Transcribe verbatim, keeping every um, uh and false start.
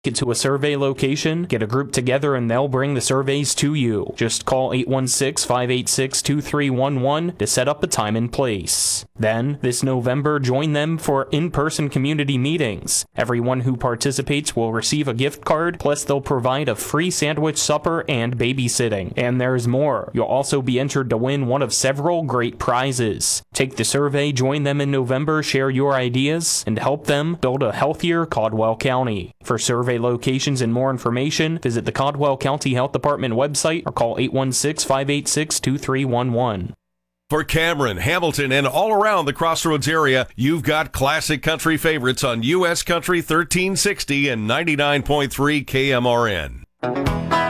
Get to a survey location, get a group together, and they'll bring the surveys to you. Just call eight one six, five eight six, two three one one to set up a time and place. Then, this November, join them for in-person community meetings. Everyone who participates will receive a gift card, plus they'll provide a free sandwich supper and babysitting. And there's more. You'll also be entered to win one of several great prizes. Take the survey, join them in November, share your ideas, and help them build a healthier Caldwell County. For survey locations and more information, visit the Caldwell County Health Department website or call eight one six, five eight six, two three one one. For Cameron, Hamilton, and all around the Crossroads area, you've got classic country favorites on U S Country thirteen sixty and ninety-nine point three K M R N.